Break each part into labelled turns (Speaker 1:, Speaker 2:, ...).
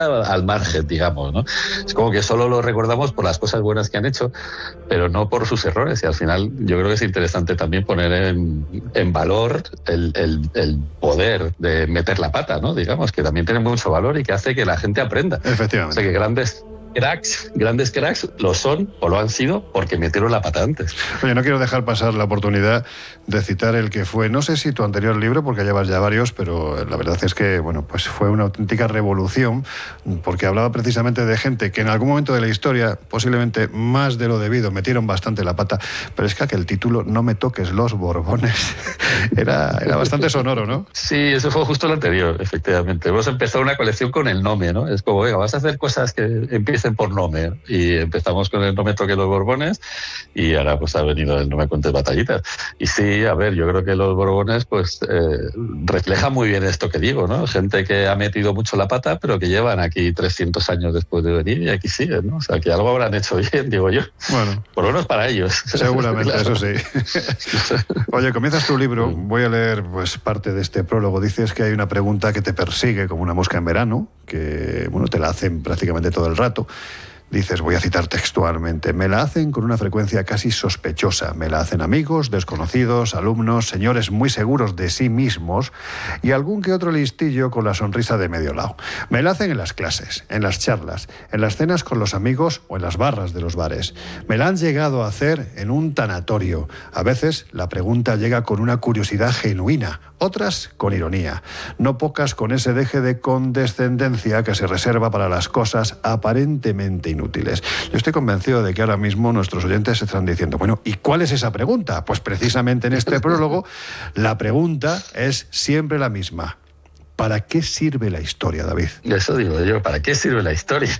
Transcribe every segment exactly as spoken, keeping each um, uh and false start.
Speaker 1: al margen, digamos, ¿no? Es como que solo lo recordamos por las cosas buenas que han hecho, pero no por sus errores. Y al final yo creo que es interesante también poner en, en valor el, el, el poder de meter la pata, ¿no? Digamos, que también tiene mucho valor y que hace que la gente aprenda.
Speaker 2: Efectivamente.
Speaker 1: O sea, que grandes cracks, grandes cracks lo son o lo han sido porque metieron la pata antes.
Speaker 2: Oye, no quiero dejar pasar la oportunidad de citar el que fue, no sé si tu anterior libro, porque llevas ya varios, pero la verdad es que, bueno, pues fue una auténtica revolución, porque hablaba precisamente de gente que en algún momento de la historia, posiblemente más de lo debido, metieron bastante la pata, pero es que aquel título, No me toques los Borbones, era, era bastante sonoro, ¿no?
Speaker 1: Sí, eso fue justo lo anterior, efectivamente. Hemos empezado una colección con el Nome, ¿no? Es como, venga, vas a hacer cosas que empiecen por Nome, y empezamos con el No me toques los Borbones, y ahora pues ha venido el No me cuentes batallitas. Y sí, a ver, yo creo que los Borbones pues eh, refleja muy bien esto que digo, ¿no? Gente que ha metido mucho la pata, pero que llevan aquí trescientos años después de venir y aquí siguen, ¿no? O sea, que algo habrán hecho bien, digo yo.
Speaker 2: Bueno.
Speaker 1: Por lo menos para ellos.
Speaker 2: Seguramente,
Speaker 1: claro.
Speaker 2: Eso sí. Oye, comienzas tu libro, voy a leer pues parte de este prólogo. Dices que hay una pregunta que te persigue como una mosca en verano, que bueno, te la hacen prácticamente todo el rato. Dices, voy a citar textualmente, me la hacen con una frecuencia casi sospechosa. Me la hacen amigos, desconocidos, alumnos, señores muy seguros de sí mismos y algún que otro listillo con la sonrisa de medio lado. Me la hacen en las clases, en las charlas, en las cenas con los amigos o en las barras de los bares. Me la han llegado a hacer en un tanatorio. A veces la pregunta llega con una curiosidad genuina, otras con ironía, no pocas con ese deje de condescendencia que se reserva para las cosas aparentemente inútiles. Yo estoy convencido de que ahora mismo nuestros oyentes se están diciendo, bueno, ¿y cuál es esa pregunta? Pues precisamente en este prólogo la pregunta es siempre la misma. ¿Para qué sirve la historia, David?
Speaker 1: Eso digo yo, ¿para qué sirve la historia?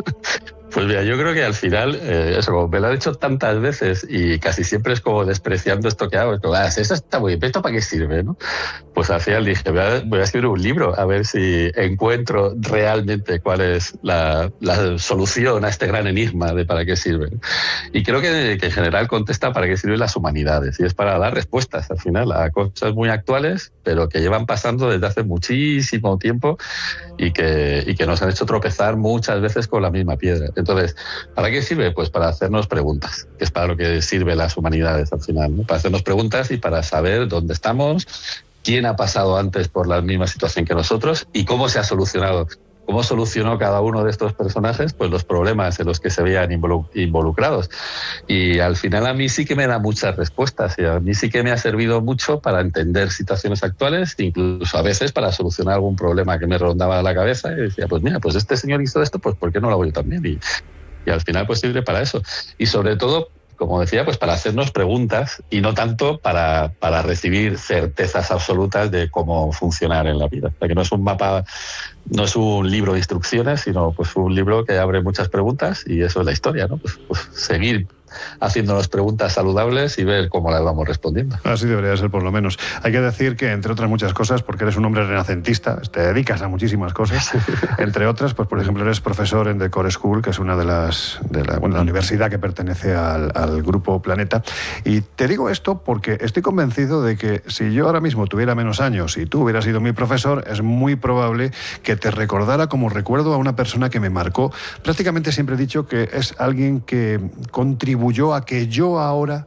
Speaker 1: Pues mira, yo creo que al final, eh, eso, como me lo han hecho tantas veces y casi siempre es como despreciando esto que hago, es como, ah, eso está muy bien, ¿esto para qué sirve, no? Pues al final dije, voy a, voy a escribir un libro a ver si encuentro realmente cuál es la, la solución a este gran enigma de para qué sirve. Y creo que, que en general contesta para qué sirven las humanidades, y es para dar respuestas al final a cosas muy actuales, pero que llevan pasando desde hace muchísimo tiempo y que, y que nos han hecho tropezar muchas veces con la misma piedra. Entonces, ¿para qué sirve? Pues para hacernos preguntas, que es para lo que sirven las humanidades al final, ¿no? Para hacernos preguntas y para saber dónde estamos, quién ha pasado antes por la misma situación que nosotros y cómo se ha solucionado. ¿Cómo solucionó cada uno de estos personajes pues los problemas en los que se veían involucrados? Y al final a mí sí que me da muchas respuestas y a mí sí que me ha servido mucho para entender situaciones actuales, incluso a veces para solucionar algún problema que me rondaba la cabeza y decía, pues mira, pues este señor hizo esto, pues ¿por qué no lo hago yo también? Y, y al final pues sirve para eso. Y sobre todo, como decía, pues para hacernos preguntas y no tanto para, para recibir certezas absolutas de cómo funcionar en la vida. O sea, que no es un mapa, no es un libro de instrucciones, sino pues un libro que abre muchas preguntas y eso es la historia, ¿no? Pues, pues seguir haciéndonos preguntas saludables y ver cómo las vamos respondiendo.
Speaker 2: Así debería ser, por lo menos. Hay que decir que, entre otras muchas cosas, porque eres un hombre renacentista, te dedicas a muchísimas cosas, entre otras, pues por ejemplo, eres profesor en The Core School, que es una de las, de la, bueno, la universidad que pertenece al, al Grupo Planeta. Y te digo esto porque estoy convencido de que si yo ahora mismo tuviera menos años y tú hubieras sido mi profesor, es muy probable que te recordara como recuerdo a una persona que me marcó. Prácticamente siempre he dicho que es alguien que contribuyó a que yo ahora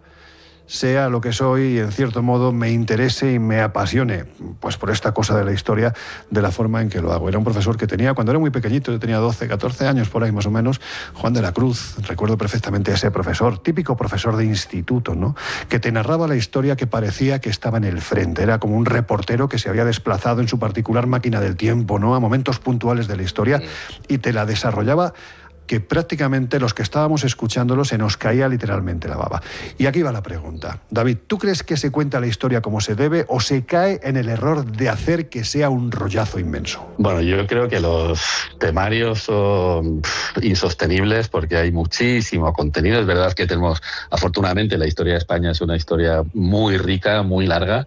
Speaker 2: sea lo que soy y en cierto modo me interese y me apasione pues por esta cosa de la historia de la forma en que lo hago. Era un profesor que tenía, cuando era muy pequeñito, yo tenía doce, catorce años por ahí más o menos, Juan de la Cruz, recuerdo perfectamente a ese profesor, típico profesor de instituto, ¿no? Que te narraba la historia que parecía que estaba en el frente, era como un reportero que se había desplazado en su particular máquina del tiempo, ¿no? A momentos puntuales de la historia y te la desarrollaba que prácticamente los que estábamos escuchándolo se nos caía literalmente la baba. Y aquí va la pregunta. David, ¿tú crees que se cuenta la historia como se debe o se cae en el error de hacer que sea un rollazo inmenso?
Speaker 1: Bueno, yo creo que los temarios son insostenibles porque hay muchísimo contenido. Es verdad que tenemos, afortunadamente, la historia de España es una historia muy rica, muy larga,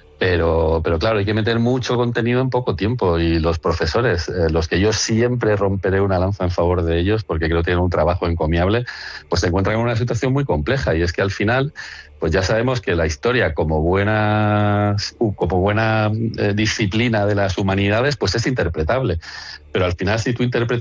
Speaker 1: Pero, pero claro, hay que meter mucho contenido en poco tiempo y los profesores, eh, los que yo siempre romperé una lanza en favor de ellos porque creo que tienen un trabajo encomiable, pues se encuentran en una situación muy compleja y es que al final pues ya sabemos que la historia, como buena, como buena eh, disciplina de las humanidades, pues es interpretable. Pero al final, si tú interpretas